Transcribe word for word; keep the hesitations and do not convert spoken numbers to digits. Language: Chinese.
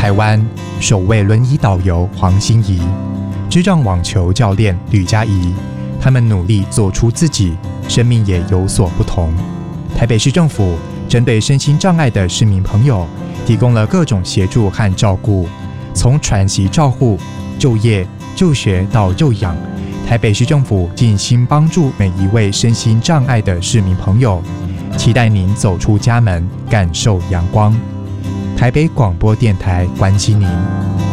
台湾首位轮椅导游黄欣怡，智障网球教练吕佳怡，他们努力做出自己，生命也有所不同。台北市政府针对身心障碍的市民朋友，提供了各种协助和照顾，从喘息照护、就业、就学到就养，台北市政府尽心帮助每一位身心障碍的市民朋友。期待您走出家门，感受阳光。台北广播电台关心您。